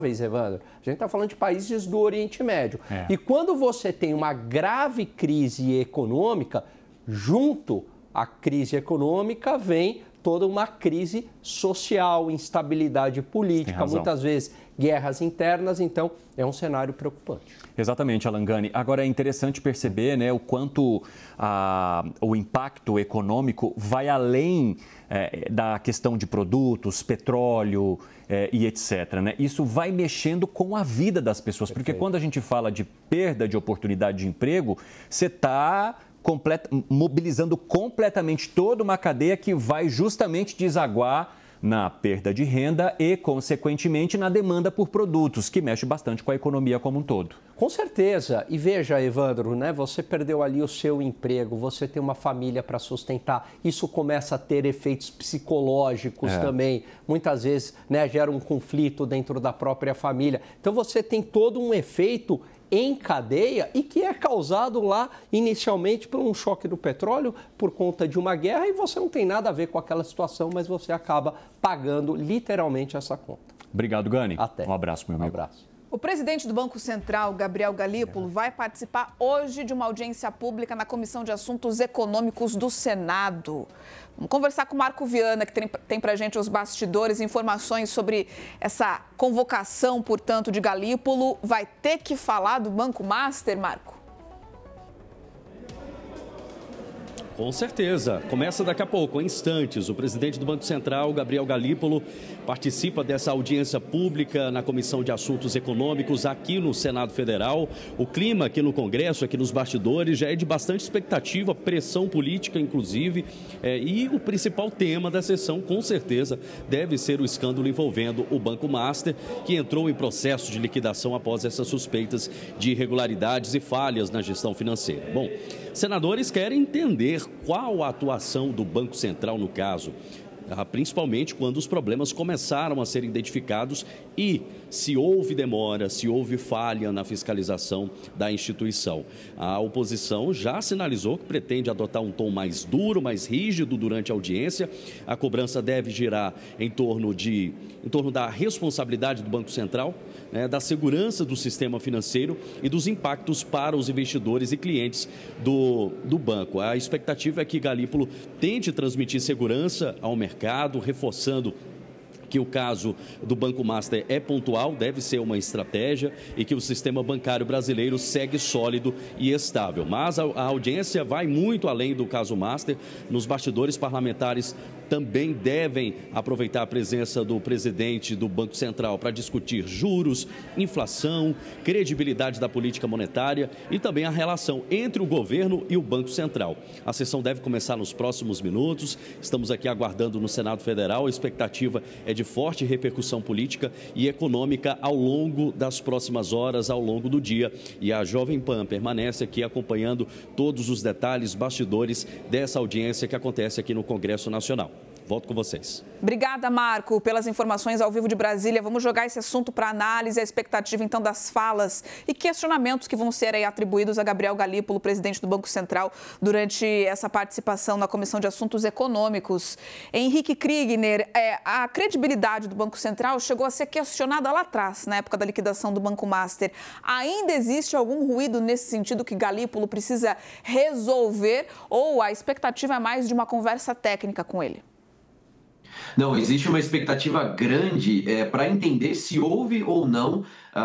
Evandro. A gente está falando de países do Oriente Médio. É. E quando você tem uma grave crise econômica, junto à crise econômica vem toda uma crise social, instabilidade política, muitas vezes guerras internas, então é um cenário preocupante. Exatamente, Alangani. Agora é interessante perceber, né, o quanto o impacto econômico vai além da questão de produtos, petróleo e etc. Né? Isso vai mexendo com a vida das pessoas, porque quando a gente fala de perda de oportunidade de emprego, você está mobilizando completamente toda uma cadeia que vai justamente desaguar na perda de renda e, consequentemente, na demanda por produtos, que mexe bastante com a economia como um todo. Com certeza. E veja, Evandro, né, você perdeu ali o seu emprego, você tem uma família para sustentar, isso começa a ter efeitos psicológicos também. Muitas vezes, né, gera um conflito dentro da própria família. Então, você tem todo um efeito em cadeia e que é causado lá inicialmente por um choque do petróleo, por conta de uma guerra, e você não tem nada a ver com aquela situação, mas você acaba pagando literalmente essa conta. Obrigado, Gani. Até. Um abraço, meu amigo. Um abraço. O presidente do Banco Central, Gabriel Galípolo, vai participar hoje de uma audiência pública na Comissão de Assuntos Econômicos do Senado. Vamos conversar com o Marco Viana, que tem para a gente os bastidores, informações sobre essa convocação, portanto, de Galípolo. Vai ter que falar do Banco Master, Marco? Com certeza. Começa daqui a pouco, em instantes. O presidente do Banco Central, Gabriel Galípolo, participa dessa audiência pública na Comissão de Assuntos Econômicos aqui no Senado Federal. O clima aqui no Congresso, aqui nos bastidores, já é de bastante expectativa, pressão política, inclusive. E o principal tema da sessão, com certeza, deve ser o escândalo envolvendo o Banco Master, que entrou em processo de liquidação após essas suspeitas de irregularidades e falhas na gestão financeira. Bom, senadores querem entender qual a atuação do Banco Central no caso, principalmente quando os problemas começaram a ser identificados e se houve demora, se houve falha na fiscalização da instituição. A oposição já sinalizou que pretende adotar um tom mais duro, mais rígido durante a audiência. A cobrança deve girar em torno da responsabilidade do Banco Central, né, da segurança do sistema financeiro e dos impactos para os investidores e clientes do banco. A expectativa é que Galípolo tente transmitir segurança ao mercado, reforçando que o caso do Banco Master é pontual, deve ser uma estratégia e que o sistema bancário brasileiro segue sólido e estável. Mas a audiência vai muito além do caso Master. Nos bastidores parlamentares também devem aproveitar a presença do presidente do Banco Central para discutir juros, inflação, credibilidade da política monetária e também a relação entre o governo e o Banco Central. A sessão deve começar nos próximos minutos. Estamos aqui aguardando no Senado Federal. A expectativa é de forte repercussão política e econômica ao longo das próximas horas, ao longo do dia. E a Jovem Pan permanece aqui acompanhando todos os detalhes, bastidores dessa audiência que acontece aqui no Congresso Nacional. Volto com vocês. Obrigada, Marco, pelas informações ao vivo de Brasília. Vamos jogar esse assunto para análise, a expectativa, então, das falas e questionamentos que vão ser aí atribuídos a Gabriel Galípolo, presidente do Banco Central, durante essa participação na Comissão de Assuntos Econômicos. Henrique Kriegner, a credibilidade do Banco Central chegou a ser questionada lá atrás, na época da liquidação do Banco Master. Ainda existe algum ruído nesse sentido que Galípolo precisa resolver ou a expectativa é mais de uma conversa técnica com ele? Não, existe uma expectativa grande para entender se houve ou não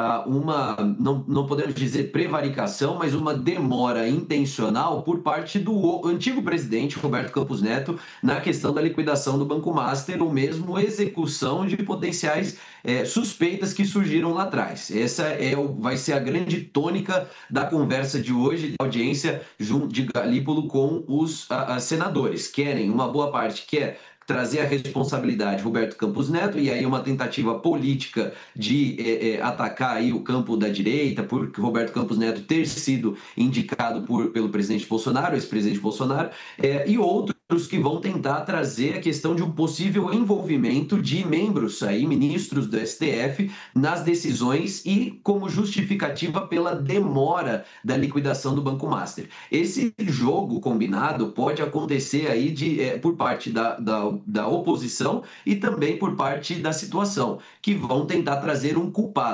não podemos dizer prevaricação, mas uma demora intencional por parte do antigo presidente, Roberto Campos Neto, na questão da liquidação do Banco Master, ou mesmo execução de potenciais suspeitas que surgiram lá atrás. Essa vai ser a grande tônica da conversa de hoje, da audiência de Galípolo com os senadores. Uma boa parte quer trazer a responsabilidade Roberto Campos Neto, e aí uma tentativa política de atacar aí o campo da direita, por Roberto Campos Neto ter sido indicado pelo presidente Bolsonaro, ex-presidente Bolsonaro, e outros que vão tentar trazer a questão de um possível envolvimento de membros aí, ministros do STF, nas decisões e como justificativa pela demora da liquidação do Banco Master. Esse jogo combinado pode acontecer aí por parte da oposição e também por parte da situação, que vão tentar trazer um culpado.